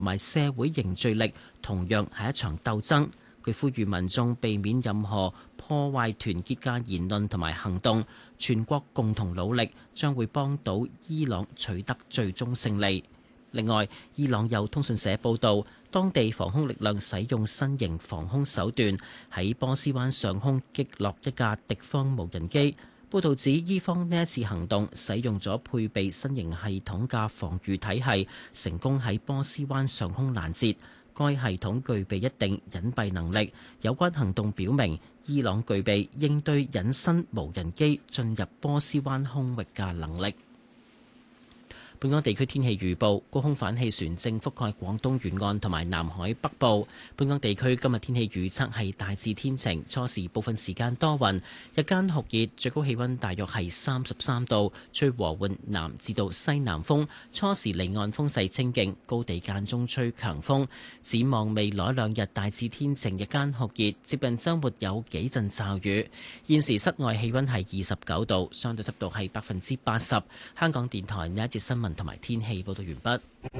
同埋社會凝聚力同樣係一場鬥爭。佢呼籲民眾避免任何破壞團結嘅言論同埋行動，全國共同努力將會幫到伊朗取得最終勝利。另外，伊朗有通訊社報道，當地防空力量使用新型防空手段，喺波斯灣上空擊落一架敵方無人機。報道指，伊方呢一次行動使用咗配備新型系統嘅防禦體系，成功喺波斯灣上空攔截。該系統具備一定隱蔽能力。有關行動表明，伊朗具備應對隱身無人機進入波斯灣空域嘅能力。本港地區天氣預報，高空反氣旋正覆蓋廣東沿岸同埋南海北部。本港地區今日天氣預測係大致天晴，初時部分時間多雲，日間酷熱，最高氣溫大約係33度，吹和緩南至到西南風，初時離岸風勢清勁，高地間中吹強風。展望未來兩日大致天晴，日間酷熱，接近週末有幾陣驟雨。現時室外氣溫係29度，相對濕度係80%。香港電台呢一節新聞同埋天氣報道完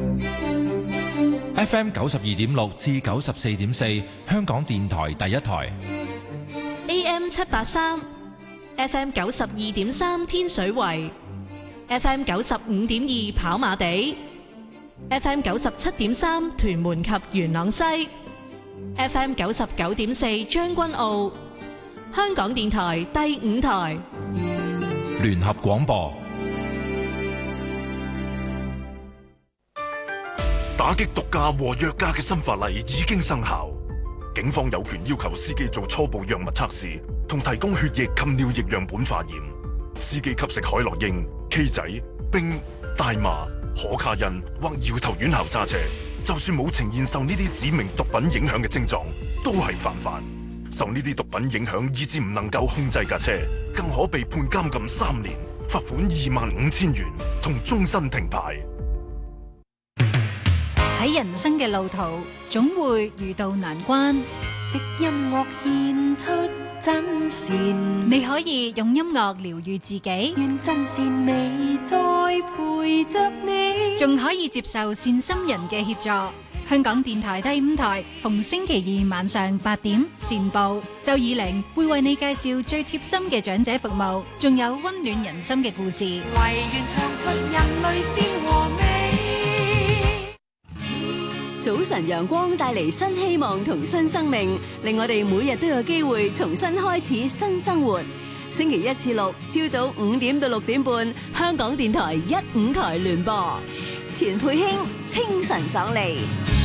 畢。FM 92.6至94.4，香港電台第一台。 AM 783 ，FM 92.3天水圍，FM 95.2跑馬地，FM 97.3屯門及元朗西，FM 99.4將軍澳。香港電台第五台聯合廣播。 打擊毒駕和藥駕嘅新法例已經生效，警方有權要求司機做初步藥物測試，同提供血液及尿液樣本化驗。司機吸食海洛因、K 仔、冰、大麻、可卡因或搖頭丸後揸車，就算冇呈現受呢啲指明毒品影響嘅症狀，都係犯法。受呢啲毒品影響以致唔能夠控制架車，更可被判監禁3年、罰款25,000元同終身停牌。 喺人生嘅路途，總會遇到難關。 藉音樂獻出真善， 你可以用音樂療癒自己， 願真善美再陪着你， 仲可以接受善心人嘅協助。香港電台第5台逢星期2晚上8點善報，周以玲會為你介紹最貼心嘅長者服務，仲有溫暖人心嘅故事。 唯願唱出人類善和美。 早晨陽光帶嚟新希望同新生命，令我哋每日都有機會重新開始新生活。星期1至6朝早5點到6點半，香港電台1、5台聯播，錢佩卿清晨爽利。